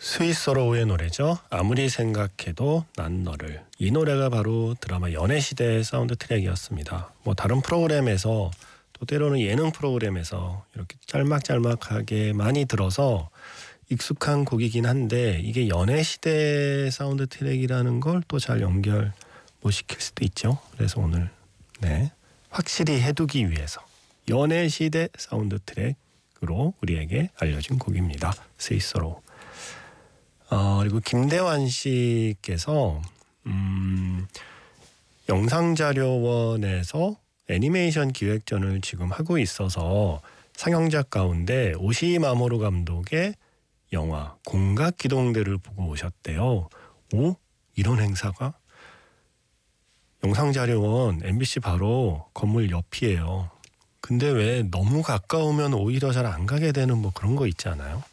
스위스로우의 노래죠. 아무리 생각해도 난 너를. 이 노래가 바로 드라마 연애시대의 사운드 트랙이었습니다. 뭐 다른 프로그램에서 또 때로는 예능 프로그램에서 이렇게 짤막짤막하게 많이 들어서 익숙한 곡이긴 한데 이게 연애시대 사운드 트랙이라는 걸 또 잘 연결 못 시킬 수도 있죠. 그래서 오늘 확실히 해두기 위해서 연애시대 사운드 트랙으로 우리에게 알려진 곡입니다. 스위스로우. 그리고 김대환 씨께서 영상자료원에서 애니메이션 기획전을 지금 하고 있어서 상영작 가운데 오시마모루 감독의 영화 공각기동대를 보고 오셨대요. 오? 이런 행사가? 영상자료원 MBC 바로 건물 옆이에요. 근데 왜 너무 가까우면 오히려 잘 안 가게 되는 뭐 그런 거 있지 않아요?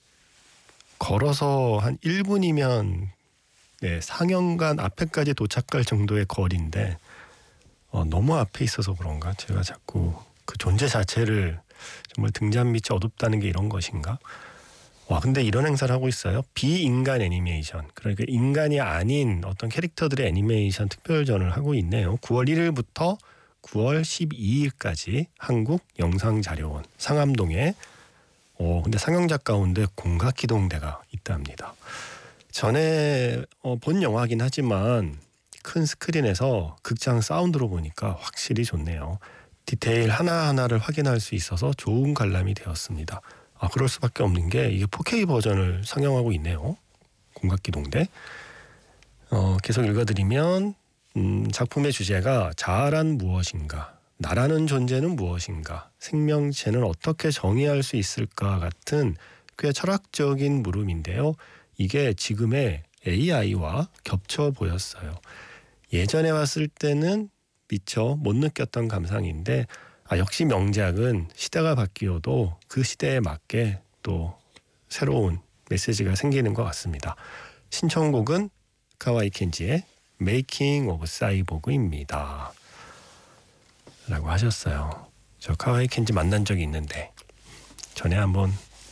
걸어서 한 1분이면 상영관 앞에까지 도착할 정도의 거리인데 너무 앞에 있어서 그런가? 제가 자꾸 그 존재 자체를 정말 등잔 밑이 어둡다는 게 이런 것인가? 와, 근데 이런 행사를 하고 있어요. 비인간 애니메이션. 그러니까 인간이 아닌 어떤 캐릭터들의 애니메이션 특별전을 하고 있네요. 9월 1일부터 9월 12일까지 한국 영상자료원 상암동에 근데 상영작 가운데 공각기동대가 있답니다. 전에 본 영화긴 하지만 큰 스크린에서 극장 사운드로 보니까 확실히 좋네요. 디테일 하나하나를 확인할 수 있어서 좋은 관람이 되었습니다. 그럴 수밖에 없는 게 이게 4K 버전을 상영하고 있네요. 공각기동대. 계속 읽어드리면 작품의 주제가 자아란 무엇인가, 나라는 존재는 무엇인가, 생명체는 어떻게 정의할 수 있을까 같은 꽤 철학적인 물음인데요. 이게 지금의 AI와 겹쳐 보였어요. 예전에 봤을 때는 미처 못 느꼈던 감상인데 역시 명작은 시대가 바뀌어도 그 시대에 맞게 또 새로운 메시지가 생기는 것 같습니다. 신청곡은 카와이 켄지의 Making of Cyborg입니다. 라고 하셨어요. 저 카와이 켄지 만난 적이 있는데 전에 한번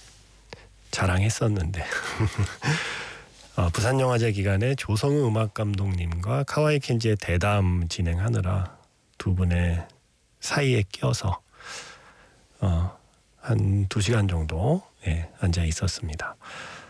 자랑했었는데 부산영화제 기간에 조성우 음악감독님과 카와이 켄지의 대담 진행하느라 두 분의 사이에 껴서 한 2시간 정도 앉아 있었습니다.